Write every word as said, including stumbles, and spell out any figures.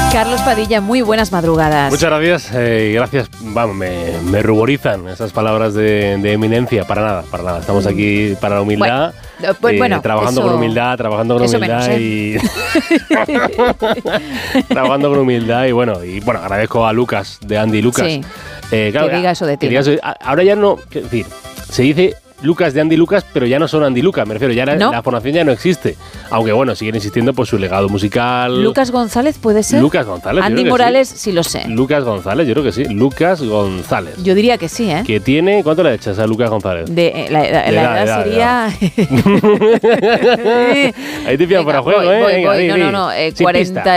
Carlos Padilla, muy buenas madrugadas. Muchas gracias, eh, gracias. Vamos, me, me ruborizan esas palabras de, de eminencia. Para nada, para nada. Estamos aquí para la humildad. Bueno, pues, eh, bueno, trabajando eso, con humildad, trabajando con humildad menos, ¿eh? y trabajando con humildad y bueno, y bueno, agradezco a Lucas de Andy Lucas. Sí, eh, claro, que diga eso de ti. que diga eso de- ahora ya no, es decir, se dice Lucas de Andy Lucas, pero ya no son Andy Lucas, me refiero, ya la, ¿No? la formación ya no existe. Aunque bueno, siguen insistiendo por su legado musical. Lucas González, ¿puede ser? Lucas González. yo Andy creo que Morales, sí. sí. lo sé. Lucas González, yo creo que sí. Lucas González. Yo diría que sí, ¿eh? Que tiene, ¿cuánto le echas a Lucas González? De, eh, la, la- De la edad, edad, de sería... Ahí te pillan Venga, fuera juego, voy, ¿eh? voy, Venga, voy. di, No, di. no, no, eh, Sin cuarenta pista.